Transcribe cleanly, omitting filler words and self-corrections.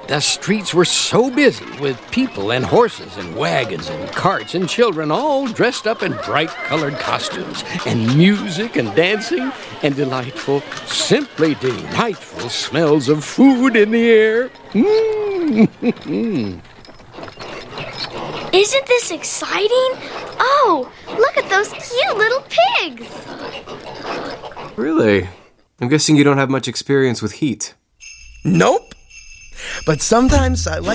The streets were so busy with people and horses and wagons and carts and children all dressed up in bright-colored costumes and music and dancing and delightful, simply delightful smells of food in the air. Isn't this exciting? Oh, look at those cute little pigs. Really? I'm guessing you don't have much experience with heat. Nope. But sometimes I like